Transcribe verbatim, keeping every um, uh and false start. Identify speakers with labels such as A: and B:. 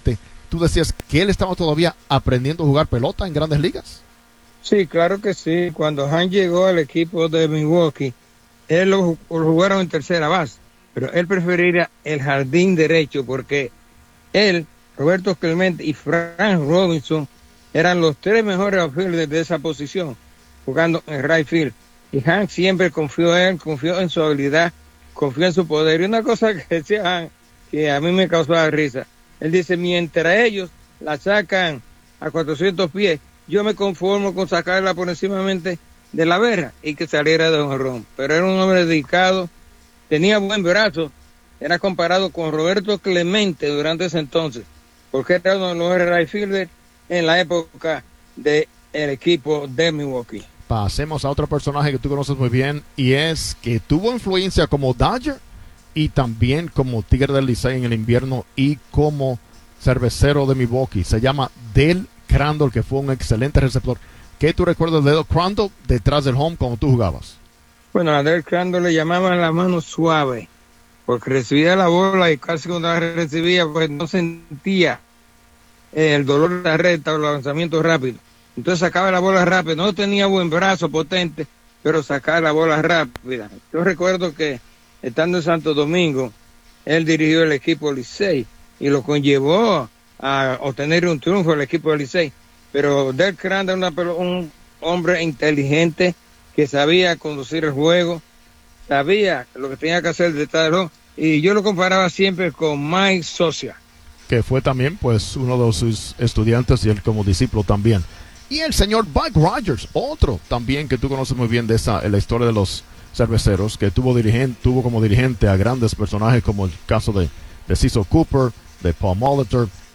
A: veinte, tú decías que él estaba todavía aprendiendo a jugar pelota en Grandes Ligas.
B: Sí, claro que sí. Cuando Han llegó al equipo de Milwaukee, él lo, lo jugaron en tercera base, pero él prefería el jardín derecho porque él, Roberto Clemente y Frank Robinson eran los tres mejores outfielders de esa posición, jugando en right field. Y Han siempre confió en él, confió en su habilidad, confió en su poder. Y una cosa que decía Han, que a mí me causó la risa, él dice, mientras ellos la sacan a cuatrocientos pies, yo me conformo con sacarla por encima de la verja y que saliera de jonrón. Pero era un hombre dedicado, tenía buen brazo, era comparado con Roberto Clemente durante ese entonces, porque era uno de los mejores right fielders en la época del equipo de Milwaukee.
A: Pasemos a otro personaje que tú conoces muy bien, y es que tuvo influencia como Dodger y también como Tigre del Licey en el invierno y como cervecero de Milwaukee. Se llama Del Crandall, que fue un excelente receptor. ¿Qué tú recuerdas de Del Crandall detrás del home cuando tú jugabas?
B: Bueno, a Del Crandall le llamaban la mano suave, porque recibía la bola y casi cuando la recibía, pues no sentía el dolor de la recta o los lanzamientos rápidos. Entonces sacaba la bola rápida. No tenía buen brazo potente, pero sacaba la bola rápida. Yo recuerdo que estando en Santo Domingo, él dirigió el equipo Licey y lo conllevó a obtener un triunfo el equipo del Licey. Pero Del Crandall era un hombre inteligente que sabía conducir el juego, sabía lo que tenía que hacer detrás del home, y yo lo comparaba siempre con Mike Socia,
A: que fue también pues uno de sus estudiantes y él como discípulo también. Y el señor Buck Rogers, otro también que tú conoces muy bien de esa, en la historia de los cerveceros, que tuvo, dirigente, tuvo como dirigente a grandes personajes como el caso de, de Cecil Cooper, de Paul Molitor,